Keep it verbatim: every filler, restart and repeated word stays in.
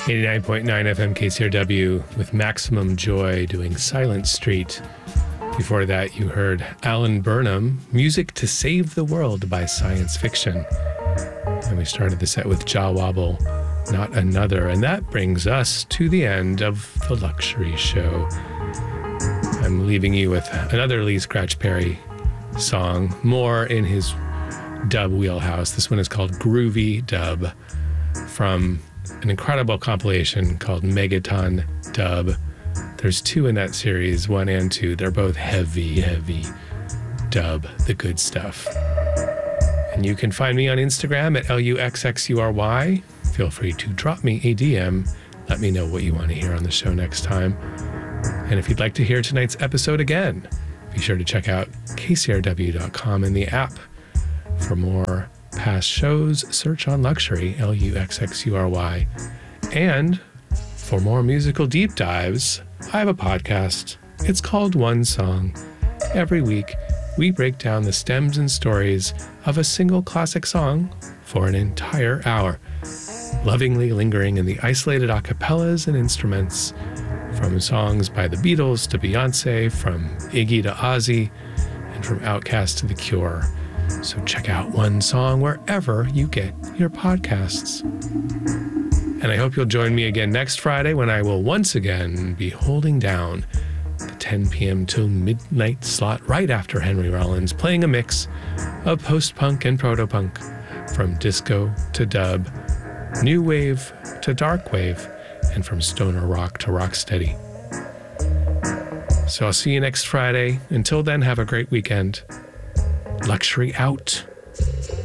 eighty-nine point nine F M K C R W with Maximum Joy doing Silent Street. Before that, you heard Alan Burnham, Music to Save the World by Science Fiction. And we started the set with Jah Wobble, Not Another. And that brings us to the end of the Luxury Show. I'm leaving you with another Lee Scratch Perry song, more in his dub wheelhouse. This one is called Groovy Dub, from an incredible compilation called Megaton Dub. There's two in that series, one and two. They're both heavy, heavy dub, the good stuff. And you can find me on Instagram at L U X X U R Y. Feel free to drop me a D M. Let me know what you want to hear on the show next time. And if you'd like to hear tonight's episode again, be sure to check out K C R W dot com and the app. For more past shows, search on Luxury, L U X X U R Y. And for more musical deep dives, I have a podcast. It's called One Song. Every week, we break down the stems and stories of a single classic song for an entire hour, lovingly lingering in the isolated acapellas and instruments, from songs by the Beatles to Beyonce, from Iggy to Ozzy, and from Outkast to The Cure. So check out One Song wherever you get your podcasts. And I hope you'll join me again next Friday when I will once again be holding down the ten p.m. till midnight slot right after Henry Rollins, playing a mix of post-punk and proto-punk, from disco to dub, new wave to dark wave, and from stoner rock to rocksteady. So I'll see you next Friday. Until then, have a great weekend. Luxury out.